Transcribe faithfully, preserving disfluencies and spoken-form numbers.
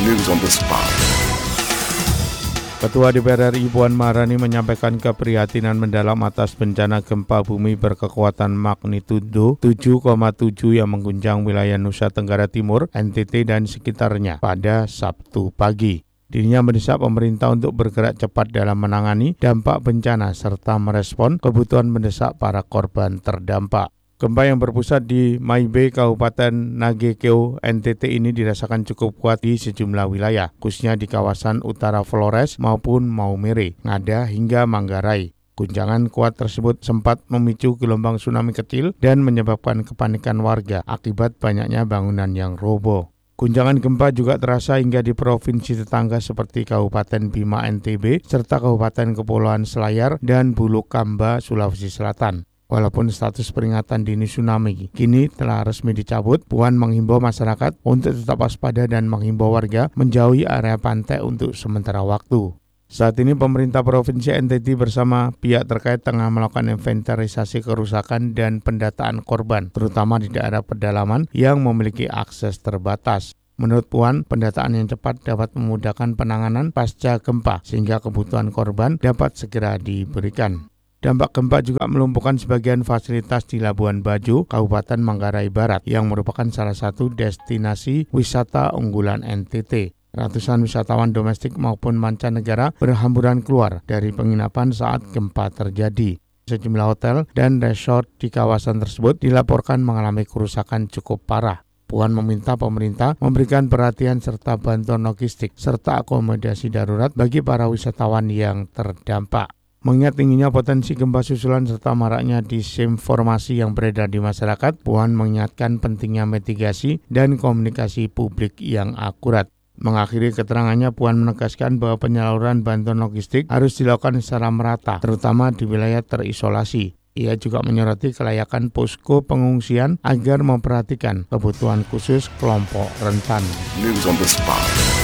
News on the spot. Ketua D P R R I Puan Maharani menyampaikan keprihatinan mendalam atas bencana gempa bumi berkekuatan magnitudo tujuh koma tujuh yang mengguncang wilayah Nusa Tenggara Timur, N T T dan sekitarnya pada Sabtu pagi. Dirinya mendesak pemerintah untuk bergerak cepat dalam menangani dampak bencana serta merespon kebutuhan mendesak para korban terdampak. Gempa yang berpusat di Maibe, Kabupaten Nagekeo, N T T ini dirasakan cukup kuat di sejumlah wilayah, khususnya di kawasan utara Flores maupun Maumere, Ngada hingga Manggarai. Guncangan kuat tersebut sempat memicu gelombang tsunami kecil dan menyebabkan kepanikan warga akibat banyaknya bangunan yang roboh. Guncangan gempa juga terasa hingga di provinsi tetangga seperti Kabupaten Bima N T B serta Kabupaten Kepulauan Selayar dan Bulukamba, Sulawesi Selatan. Walaupun status peringatan dini tsunami kini telah resmi dicabut, Puan menghimbau masyarakat untuk tetap waspada dan menghimbau warga menjauhi area pantai untuk sementara waktu. Saat ini pemerintah Provinsi N T T bersama pihak terkait tengah melakukan inventarisasi kerusakan dan pendataan korban, terutama di daerah pedalaman yang memiliki akses terbatas. Menurut Puan, pendataan yang cepat dapat memudahkan penanganan pasca gempa sehingga kebutuhan korban dapat segera diberikan. Dampak gempa juga melumpuhkan sebagian fasilitas di Labuan Bajo, Kabupaten Manggarai Barat, yang merupakan salah satu destinasi wisata unggulan N T T. Ratusan wisatawan domestik maupun mancanegara berhamburan keluar dari penginapan saat gempa terjadi. Sejumlah hotel dan resort di kawasan tersebut dilaporkan mengalami kerusakan cukup parah. Puan meminta pemerintah memberikan perhatian serta bantuan logistik serta akomodasi darurat bagi para wisatawan yang terdampak. Mengingat tingginya potensi gempa susulan serta maraknya disinformasi yang beredar di masyarakat, Puan mengingatkan pentingnya mitigasi dan komunikasi publik yang akurat. Mengakhiri keterangannya, Puan menegaskan bahwa penyaluran bantuan logistik harus dilakukan secara merata, terutama di wilayah terisolasi. Ia juga menyoroti kelayakan posko pengungsian agar memperhatikan kebutuhan khusus kelompok rentan. News on the spot.